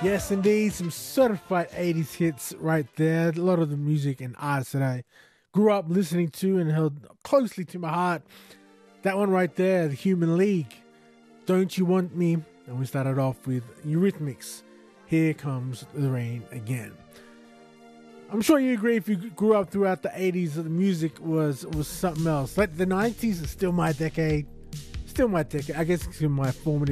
Yes, indeed, some certified 80s hits right there. A lot of the music and artists that I grew up listening to and held closely to my heart. That one right there, The Human League, Don't You Want Me? And we started off with Eurythmics, Here Comes the Rain Again. I'm sure you agree if you grew up throughout the 80s, the music was something else. Like the 90s is still my decade. Still my decade. I guess it's my formative